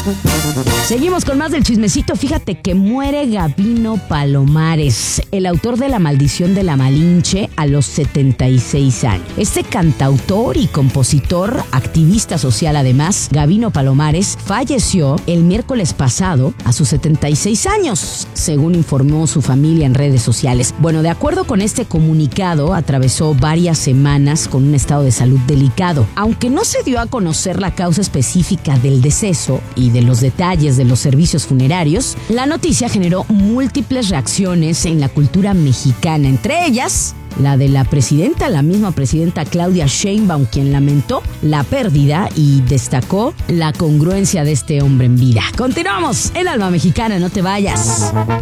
Seguimos con más del chismecito. Fíjate que muere Gabino Palomares, el autor de La maldición de la Malinche, a los 76 años. Este cantautor y compositor, activista social además, Gabino Palomares, falleció el miércoles pasado a sus 76 años, según informó su familia en redes sociales. Bueno, de acuerdo con este comunicado, atravesó varias semanas con un estado de salud delicado. Aunque no se dio a conocer la causa específica del deceso y de los detalles de los servicios funerarios, la noticia generó múltiples reacciones en la cultura mexicana, entre ellas la de la misma presidenta Claudia Sheinbaum, quien lamentó la pérdida y destacó la congruencia de este hombre en vida. Continuamos en Alma Mexicana, no te vayas.